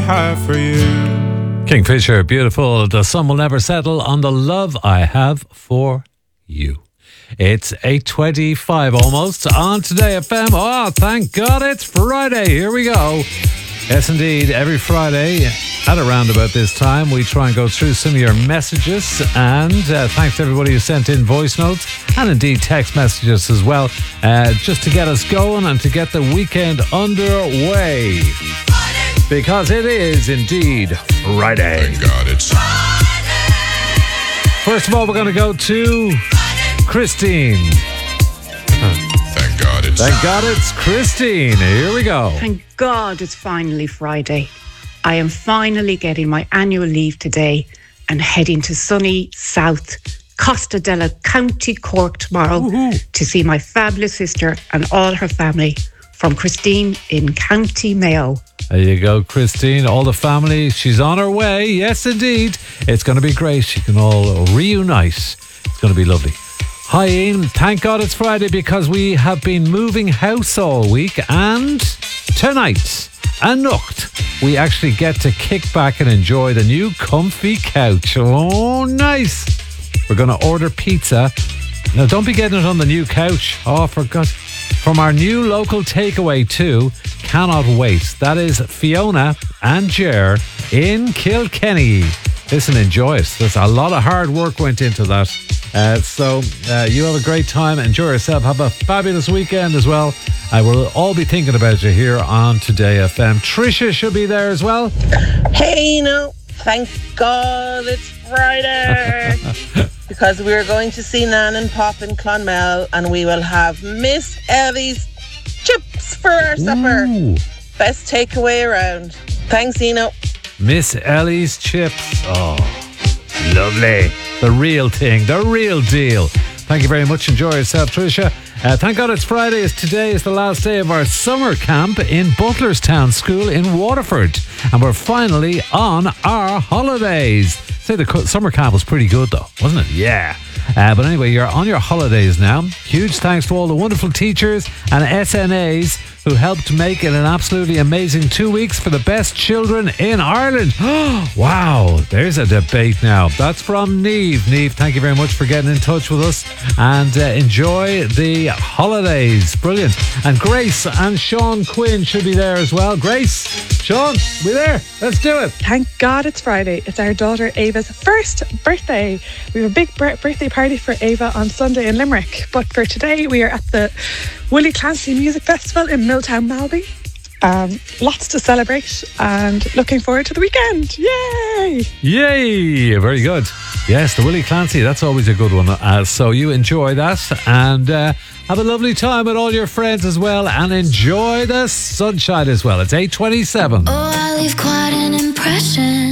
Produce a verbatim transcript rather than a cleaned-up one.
have for you. Kingfisher, beautiful. The sun will never settle on the love I have for you. It's eight twenty-five almost on Today F M. Oh, thank God it's Friday. Here we go. Yes, indeed. Every Friday at around about this time, we try and go through some of your messages. And uh, thanks to everybody who sent in voice notes and indeed text messages as well, uh, just to get us going and to get the weekend underway. Friday. Because it is indeed Friday. Thank God it's Friday. First of all, we're going to go to Friday. Christine. Thank God it's Thank God it's Christine. Here we go. Thank God it's finally Friday. I am finally getting my annual leave today and heading to sunny South Costa della County Cork tomorrow Woo-hoo. to see my fabulous sister and all her family from Christine in County Mayo. There you go, Christine. All the family. She's on her way. Yes, indeed. It's going to be great. You can all reunite. It's going to be lovely. Hi, Ian. Thank God it's Friday because we have been moving house all week, and tonight, a Nocht, we actually get to kick back and enjoy the new comfy couch. Oh, nice. We're going to order pizza. Now, don't be getting it on the new couch. Oh, for God. From our new local takeaway too. Cannot wait. That is Fiona and Ger in Kilkenny. Listen, enjoy it. There's a lot of hard work went into that. Uh, so uh, you have a great time. Enjoy yourself. Have a fabulous weekend as well. I will all be thinking about you here on Today F M. Tricia should be there as well. Hey, you know, thank God it's Friday. Because we're going to see Nan and Pop in Clonmel, and we will have Miss Ellie's chips for our supper. Ooh. Best takeaway around. Thanks, Eno. Miss Ellie's chips. Oh, lovely. The real thing, the real deal. Thank you very much. Enjoy yourself, Tricia. Uh, thank God it's Friday, as today is the last day of our summer camp in Butlerstown School in Waterford. And we're finally on our holidays. Say the summer camp was pretty good though, wasn't it? Yeah. Uh, but anyway, you're on your holidays now. Huge thanks to all the wonderful teachers and S N As who helped make it an absolutely amazing two weeks for the best children in Ireland. Wow, there's a debate now. That's from Neve. Neve, thank you very much for getting in touch with us, and uh, enjoy the holidays. Brilliant. And Grace and Sean Quinn should be there as well. Grace, Sean, we there? Let's do it. Thank God it's Friday. It's our daughter Ava's first birthday. We have a big birthday party for Ava on Sunday in Limerick, but for today we are at the Willie Clancy Music Festival in Milltown Malby. Um, lots to celebrate and looking forward to the weekend. Yay! Yay! Very good. Yes, the Willie Clancy, that's always a good one. Uh, so you enjoy that and uh, have a lovely time with all your friends as well, and enjoy the sunshine as well. It's eight twenty-seven. Oh, I leave quite an impression.